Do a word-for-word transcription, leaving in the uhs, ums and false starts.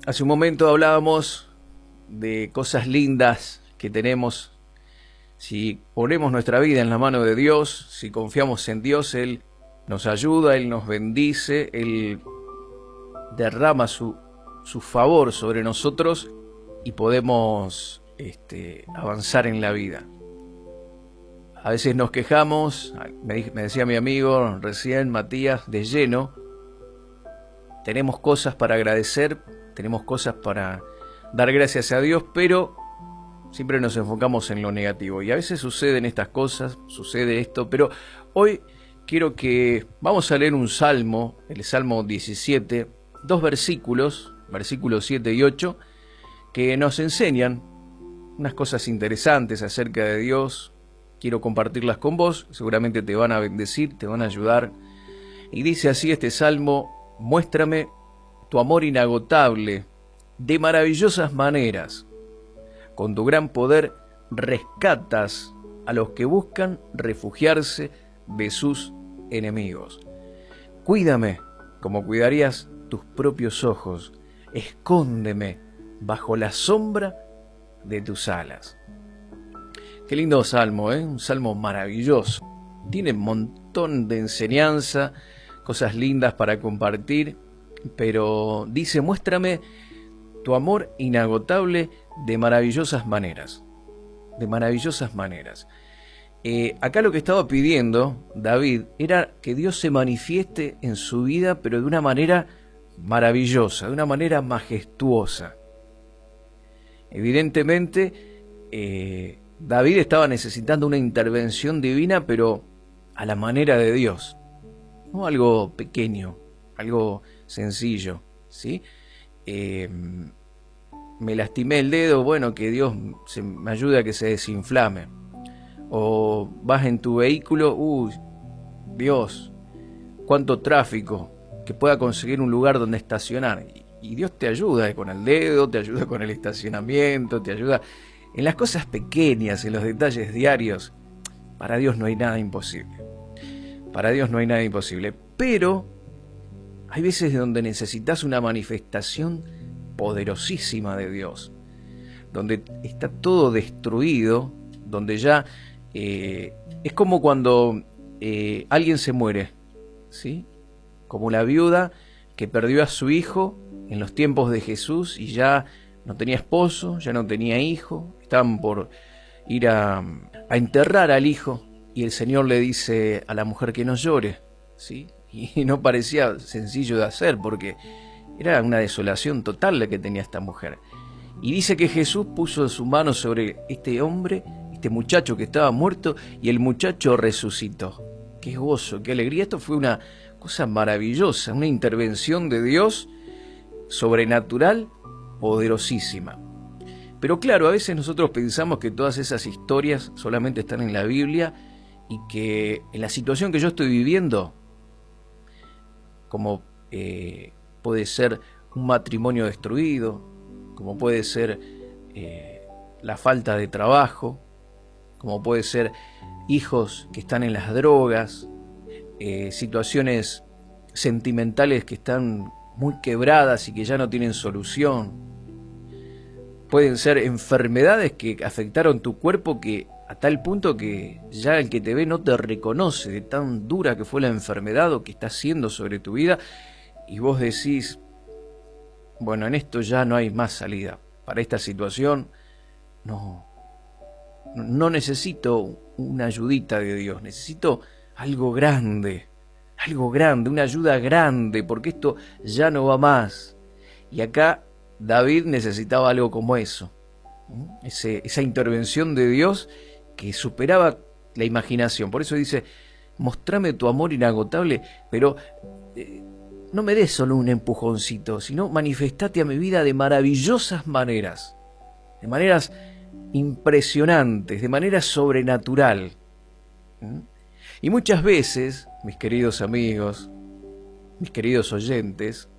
Hace un momento hablábamos de cosas lindas que tenemos. Si ponemos nuestra vida en la mano de Dios, si confiamos en Dios, Él nos ayuda, Él nos bendice, Él derrama su, su favor sobre nosotros y podemos este, avanzar en la vida. A veces nos quejamos, me, me decía mi amigo recién, Matías, de lleno. Tenemos cosas para agradecer, tenemos cosas para dar gracias a Dios, pero siempre nos enfocamos en lo negativo. Y a veces suceden estas cosas, sucede esto, pero hoy quiero que vamos a leer un salmo, el Salmo diecisiete, dos versículos, versículos siete y ocho, que nos enseñan unas cosas interesantes acerca de Dios. Quiero compartirlas con vos, seguramente te van a bendecir, te van a ayudar. Y dice así este salmo: muéstrame tu amor inagotable de maravillosas maneras. Con tu gran poder rescatas a los que buscan refugiarse de sus enemigos. Cuídame como cuidarías tus propios ojos. Escóndeme bajo la sombra de tus alas. Qué lindo salmo, ¿eh? Un salmo maravilloso. Tiene un montón de enseñanza, cosas lindas para compartir, pero dice: muéstrame tu amor inagotable de maravillosas maneras. De maravillosas maneras. Eh, acá lo que estaba pidiendo David era que Dios se manifieste en su vida, pero de una manera maravillosa, de una manera majestuosa. Evidentemente, eh, David estaba necesitando una intervención divina, pero a la manera de Dios. No algo pequeño, algo sencillo, ¿sí? Eh, me lastimé el dedo, bueno, que Dios se, me ayude a que se desinflame. O vas en tu vehículo, uy, Dios, cuánto tráfico, que pueda conseguir un lugar donde estacionar. Y, y Dios te ayuda con el dedo, te ayuda con el estacionamiento, te ayuda en las cosas pequeñas, en los detalles diarios. Para Dios no hay nada imposible. Para Dios no hay nada imposible. Pero hay veces donde necesitas una manifestación poderosísima de Dios, donde está todo destruido, donde ya eh, es como cuando eh, alguien se muere, ¿sí? Como la viuda que perdió a su hijo en los tiempos de Jesús y ya no tenía esposo, ya no tenía hijo, estaban por ir a, a enterrar al hijo y el Señor le dice a la mujer que no llore, ¿sí? Y no parecía sencillo de hacer porque era una desolación total la que tenía esta mujer. Y dice que Jesús puso su mano sobre este hombre, este muchacho que estaba muerto, y el muchacho resucitó. ¡Qué gozo, qué alegría! Esto fue una cosa maravillosa, una intervención de Dios sobrenatural, poderosísima. Pero claro, a veces nosotros pensamos que todas esas historias solamente están en la Biblia y que en la situación que yo estoy viviendo, como eh, puede ser un matrimonio destruido, como puede ser eh, la falta de trabajo, como puede ser hijos que están en las drogas, eh, situaciones sentimentales que están muy quebradas y que ya no tienen solución. Pueden ser enfermedades que afectaron tu cuerpo que a tal punto que ya el que te ve no te reconoce de tan dura que fue la enfermedad o que está haciendo sobre tu vida, y vos decís: bueno, en esto ya no hay más salida. Para esta situación no, no necesito una ayudita de Dios, necesito algo grande, algo grande, una ayuda grande, porque esto ya no va más. Y acá David necesitaba algo como eso, Ese, esa intervención de Dios que superaba la imaginación. Por eso dice: mostrame tu amor inagotable, pero eh, no me des solo un empujoncito, sino manifestate a mi vida de maravillosas maneras, de maneras impresionantes, de manera sobrenatural. ¿Mm? Y muchas veces, mis queridos amigos, mis queridos oyentes,